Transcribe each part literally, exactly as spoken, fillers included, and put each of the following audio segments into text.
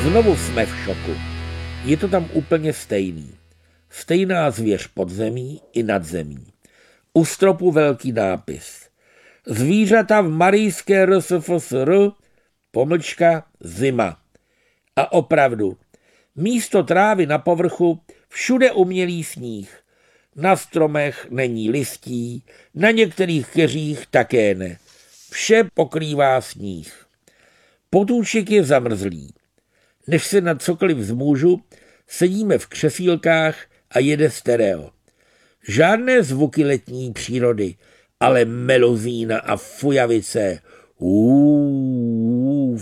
Znovu jsme v šoku. Je to tam úplně stejný. Stejná zvěř pod zemí i nad zemí. U stropu velký nápis. Zvířata v marijské R S F S R, pomlčka, zima. A opravdu, místo trávy na povrchu všude umělý sníh. Na stromech není listí, na některých keřích také ne. Vše pokrývá sníh. Potůček je zamrzlý. Než se na cokoliv zmůžu, sedíme v křesílkách a jede stereo. Žádné zvuky letní přírody, ale melozína a fujavice. Uuu,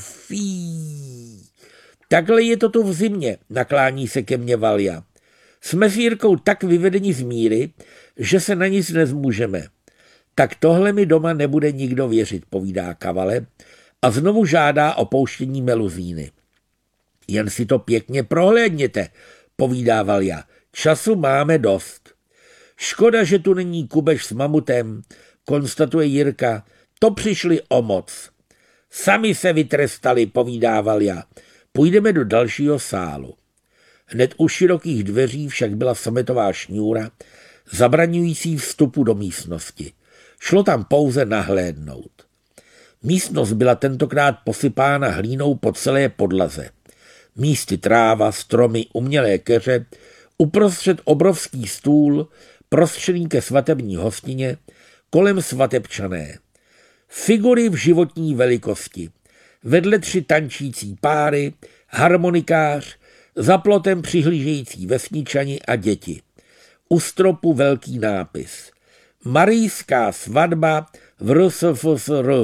fí. Takhle je to tu v zimě, naklání se ke mně Valja. Jsme s Jirkou tak vyvedeni z míry, že se na nic nezmůžeme. Tak tohle mi doma nebude nikdo věřit, povídá Kavale a znovu žádá o pouštění meluzíny. Jen si to pěkně prohlédněte, povídá Valja. Času máme dost. Škoda, že tu není Kubeš s mamutem, konstatuje Jirka. To přišli o moc. Sami se vytrestali, povídá Valja. Půjdeme do dalšího sálu. Hned u širokých dveří však byla sametová šňůra, zabraňující vstupu do místnosti. Šlo tam pouze nahlédnout. Místnost byla tentokrát posypána hlínou po celé podlaze. Místy tráva, stromy, umělé keře, uprostřed obrovský stůl, prostřený ke svatební hostině, kolem svatebčané. Figury v životní velikosti. Vedle tři tančící páry, harmonikář, za plotem přihlížející vesničani a děti. U stropu velký nápis. Marijská svatba v R S F S R.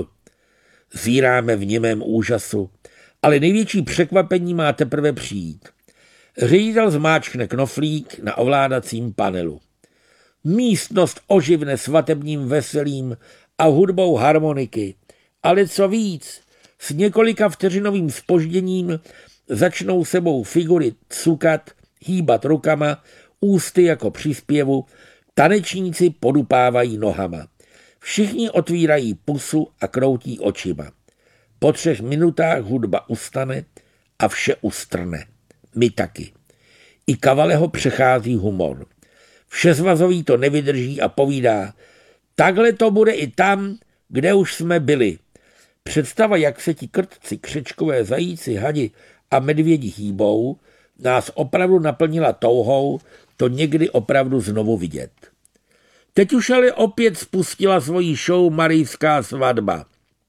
Zíráme v němém úžasu, ale největší překvapení má teprve přijít. Ředitel zmáčkne knoflík na ovládacím panelu. Místnost oživne svatebním veselím a hudbou harmoniky. Ale co víc, s několika vteřinovým zpožděním začnou sebou figury cukat, hýbat rukama, ústy jako při zpěvu, tanečníci podupávají nohama. Všichni otvírají pusu a kroutí očima. Po třech minutách hudba ustane a vše ustrne. My taky. I Kavaleho přechází humor. Všesvazový to nevydrží a povídá, takhle to bude i tam, kde už jsme byli. Představa, jak se ti krtci, křečkové, zajíci, hadi a medvědi hýbou, nás opravdu naplnila touhou to někdy opravdu znovu vidět. Teď už ale opět spustila svoji show Marijská svatba.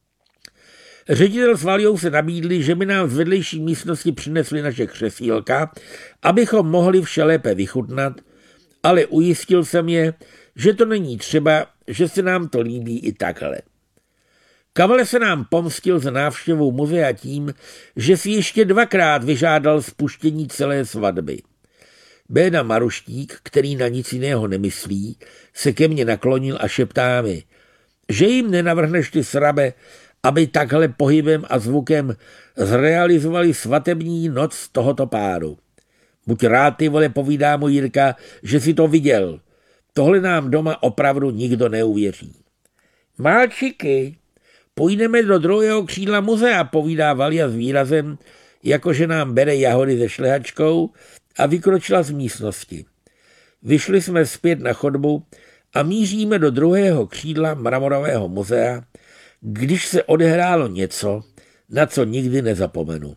Ředitel s Valjou se nabídli, že by nám z vedlejší místnosti přinesli naše křesílka, abychom mohli vše lépe vychutnat, ale ujistil jsem je, že to není třeba, že se nám to líbí i takhle. Kavale se nám pomstil za návštěvou muzea tím, že si ještě dvakrát vyžádal spuštění celé svatby. Béda Maruštík, který na nic jiného nemyslí, se ke mně naklonil a šeptá mi, že jim nenavrhneš ty srabe, aby takhle pohybem a zvukem zrealizovali svatební noc tohoto páru. Buď rád, ty vole, povídá mu Jirka, že si to viděl. Tohle nám doma opravdu nikdo neuvěří. Malčiky, půjdeme do druhého křídla muzea, povídá Valja s výrazem, jakože nám bere jahody se šlehačkou, a vykročila z místnosti. Vyšli jsme zpět na chodbu a míříme do druhého křídla mramorového muzea, když se odehrálo něco, na co nikdy nezapomenu.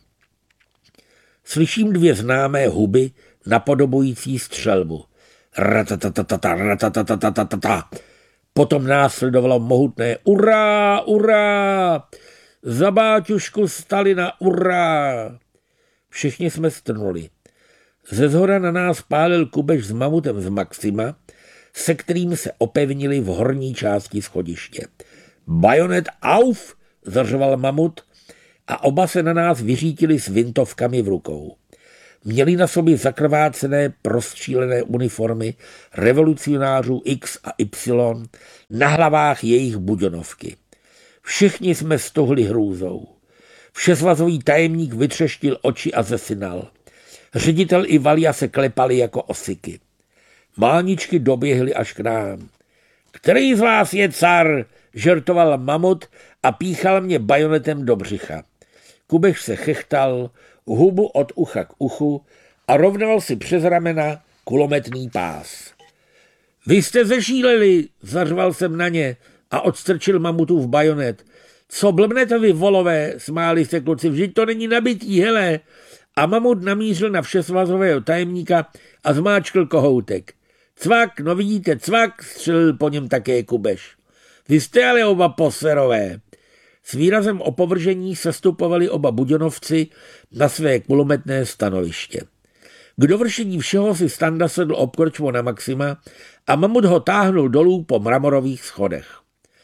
Slyším dvě známé huby napodobující střelbu. Ratatatata, ratatatatata. Potom následovalo mohutné urá, urá, za báťušku Stalina, urá. Všichni jsme strnuli. Ze zhora na nás pálil Kubeš s mamutem z Maxima, se kterým se opevnili v horní části schodiště. Bajonet auf, zařval mamut a oba se na nás vyřítili s vintovkami v rukou. Měli na sobě zakrvácené, prostřílené uniformy revolucionářů X a Y, na hlavách jejich buďonovky. Všichni jsme stuhli hrůzou. Všesvazový tajemník vytřeštil oči a zesinal. Ředitel i Valja se klepali jako osiky. Máničky doběhly až k nám. Který z vás je car? Žertoval mamut a píchal mě bajonetem do břicha. Kubeš se chechtal, hubu od ucha k uchu a rovnal si přes ramena kulometný pás. Vy jste zešíleli, zařval jsem na ně a odstrčil mamutův bajonet. Co blbnete vy, volové, smáli se kluci, vždyť to není nabitý, hele. A mamut namířil na všesvazového tajemníka a zmáčkl kohoutek. Cvak, no vidíte, cvak, střelil po něm také Kubeš. Vy jste ale oba poserové. S výrazem opovržení sestupovali oba buděnovci na své kulometné stanoviště. K dovršení všeho si Standa sedl obkorčmo na Maxima a mamut ho táhnul dolů po mramorových schodech.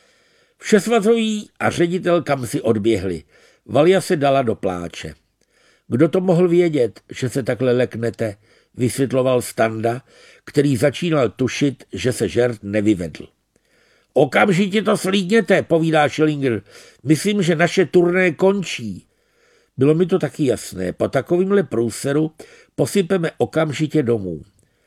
Všesvazový a ředitel kam si odběhli. Valja se dala do pláče. Kdo to mohl vědět, že se takhle leknete, vysvětloval Standa, který začínal tušit, že se žert nevyvedl. Okamžitě to slídněte, povídá Schillinger. Myslím, že naše turné končí. Bylo mi to taky jasné. Po takovýmhle průseru posypeme okamžitě domů.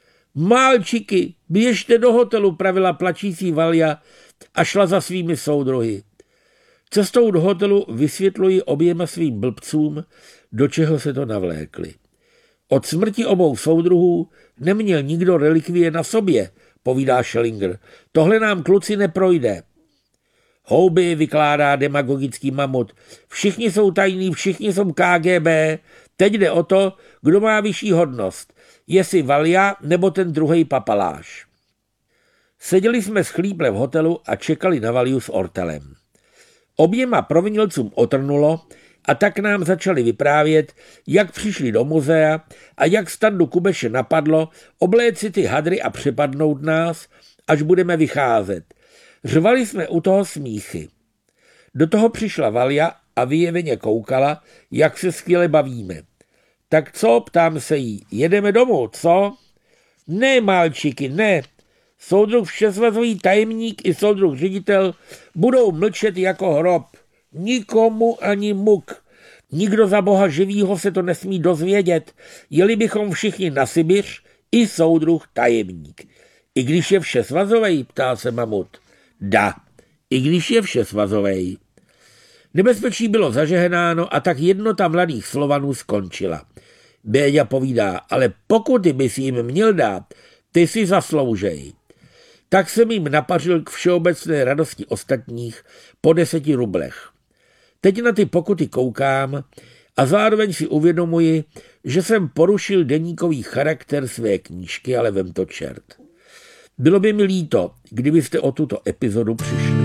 Málčiky, běžte do hotelu, pravila plačící Valja a šla za svými soudruhy. Cestou do hotelu vysvětluji oběma svým blbcům, do čeho se to navlékli. Od smrti obou soudruhů neměl nikdo relikvie na sobě, povídá Schillinger. Tohle nám, kluci, neprojde. Houby, vykládá demagogický mamut. Všichni jsou tajní, všichni jsou K G B. Teď jde o to, kdo má vyšší hodnost. Jestli Valja nebo ten druhej papaláš. Seděli jsme schlíple v hotelu a čekali na Valju s Ortelem. Oběma provinilcům otrnulo a tak nám začali vyprávět, jak přišli do muzea a jak Standu Kubeše napadlo obléci ty hadry a přepadnout nás, až budeme vycházet. Řvali jsme u toho smíchy. Do toho přišla Valja a vyjeveně koukala, jak se skvěle bavíme. Tak co, ptám se jí, jedeme domů, co? Ne, málčiky, ne. Soudruh všesvazový tajemník i soudruh ředitel budou mlčet jako hrob. Nikomu ani muk. Nikdo za boha živýho se to nesmí dozvědět. Jeli bychom všichni na Sibiř, i soudruh tajemník. I když je všesvazovej, ptá se mamut. Da, i když je všesvazovej. Nebezpečí bylo zažehnáno a tak jednota mladých Slovanů skončila. Béďa povídá, ale pokuty bys jim měl dát, ty si zasloužej. Tak jsem jim napařil k všeobecné radosti ostatních po deseti rublech. Teď na ty pokuty koukám a zároveň si uvědomuji, že jsem porušil deníkový charakter své knížky, ale vem to čert. Bylo by mi líto, kdybyste o tuto epizodu přišli.